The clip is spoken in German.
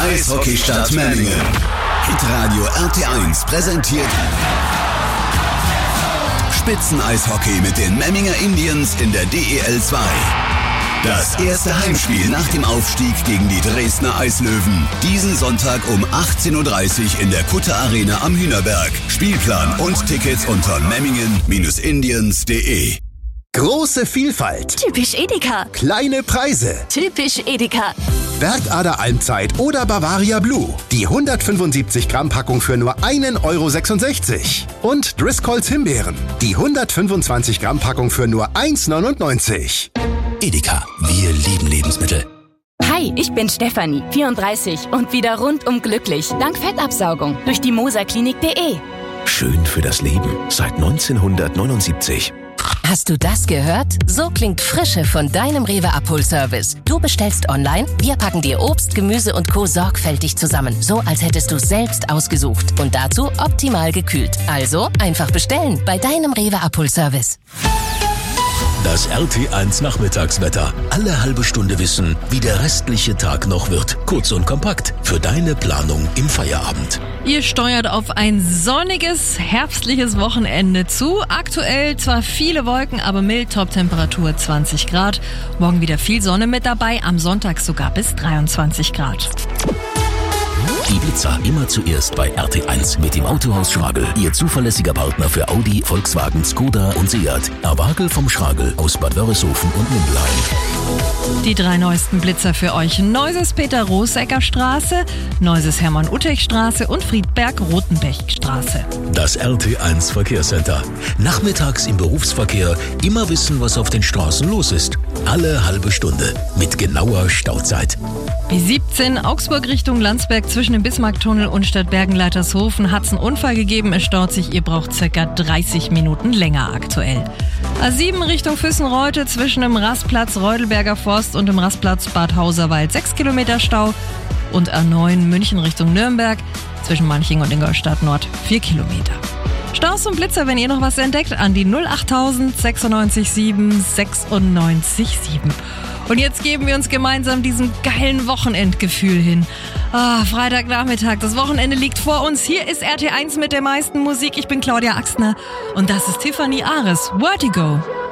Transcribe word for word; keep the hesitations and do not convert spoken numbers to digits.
Eishockeystadt Memmingen. Hitradio R T eins präsentiert Spitzeneishockey mit den Memminger Indians in der D E L zwei. Das erste Heimspiel nach dem Aufstieg gegen die Dresdner Eislöwen. Diesen Sonntag um achtzehn Uhr dreißig in der Kutter Arena am Hühnerberg. Spielplan und Tickets unter memmingen Indians punkt de. Große Vielfalt. Typisch Edeka. Kleine Preise. Typisch Edeka. Werkader Almzeit oder Bavaria Blue. Die hundertfünfundsiebzig Gramm Packung für nur ein Euro sechsundsechzig. Und Driscolls Himbeeren. Die hundertfünfundzwanzig Gramm Packung für nur eins neunundneunzig. Edeka, wir lieben Lebensmittel. Hi, ich bin Stefanie, vierunddreißig und wieder rundum glücklich. Dank Fettabsaugung durch die moserklinik punkt de. Schön für das Leben seit neunzehnhundertneunundsiebzig. Hast du das gehört? So klingt Frische von deinem Rewe-Abholservice. Du bestellst online, wir packen dir Obst, Gemüse und Co. sorgfältig zusammen. So, als hättest du selbst ausgesucht. Und dazu optimal gekühlt. Also einfach bestellen bei deinem Rewe-Abholservice. Das R T eins Nachmittagswetter. Alle halbe Stunde wissen, wie der restliche Tag noch wird. Kurz und kompakt für deine Planung im Feierabend. Ihr steuert auf ein sonniges, herbstliches Wochenende zu. Aktuell zwar viele Wolken, aber mild, Top-Temperatur zwanzig Grad. Morgen wieder viel Sonne mit dabei, am Sonntag sogar bis dreiundzwanzig Grad. Die Blitzer immer zuerst bei R T eins mit dem Autohaus Schragel. Ihr zuverlässiger Partner für Audi, Volkswagen, Skoda und Seat. Erwagel vom Schragel aus Bad Wörishofen und Mindelheim. Die drei neuesten Blitzer für euch. Neuses Peter-Rosecker-Straße, Neuses Hermann-Utech-Straße und Friedberg-Rotenbech-Straße. Das R T eins Verkehrscenter. Nachmittags im Berufsverkehr immer wissen, was auf den Straßen los ist. Alle halbe Stunde mit genauer Stauzeit. B siebzehn Augsburg Richtung Landsberg zwischen dem Bismarcktunnel und Stadtbergen-Leitershofen hat es einen Unfall gegeben. Es staut sich, ihr braucht circa dreißig Minuten länger aktuell. A sieben Richtung Füssenreute zwischen dem Rastplatz Reudelberger Forst und dem Rastplatz Bad Hauserwald sechs Kilometer Stau. Und A neun München Richtung Nürnberg zwischen Manching und Ingolstadt Nord vier Kilometer. Staus und Blitzer, wenn ihr noch was entdeckt, an die null achttausend sechsundneunzig sieben sechsundneunzig sieben. Und jetzt geben wir uns gemeinsam diesem geilen Wochenendgefühl hin. Ah, Freitagnachmittag, das Wochenende liegt vor uns. Hier ist R T eins mit der meisten Musik. Ich bin Claudia Axtner und das ist Tiffany Ares, Vertigo.